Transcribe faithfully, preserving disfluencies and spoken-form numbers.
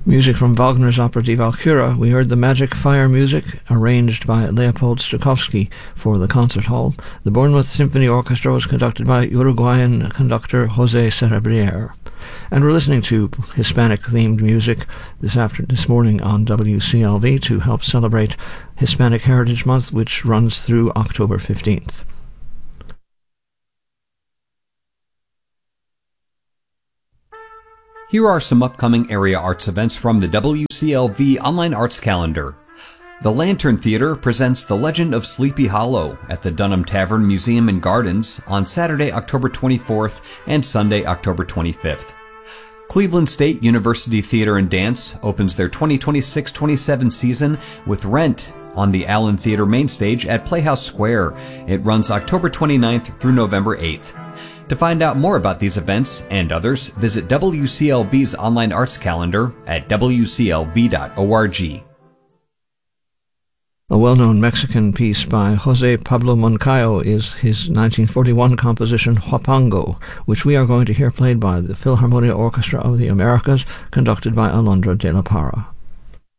Music from Wagner's opera Die Walküre. We heard the Magic Fire music, arranged by Leopold Stokowski for the concert hall. The Bournemouth Symphony Orchestra was conducted by Uruguayan conductor José Cerebrier. And we're listening to Hispanic-themed music this after this morning on W C L V to help celebrate Hispanic Heritage Month, which runs through October fifteenth. Here are some upcoming area arts events from the W C L V Online Arts Calendar. The Lantern Theater presents The Legend of Sleepy Hollow at the Dunham Tavern Museum and Gardens on Saturday, October twenty-fourth and Sunday, October twenty-fifth. Cleveland State University Theater and Dance opens their twenty twenty-six twenty-seven season with Rent on the Allen Theater main stage at Playhouse Square. It runs October twenty-ninth through November eighth. To find out more about these events and others, visit W C L V's online arts calendar at w c l v dot org. A well-known Mexican piece by José Pablo Moncayo is his nineteen forty-one composition Huapango, which we are going to hear played by the Philharmonia Orchestra of the Americas, conducted by Alondra de la Parra.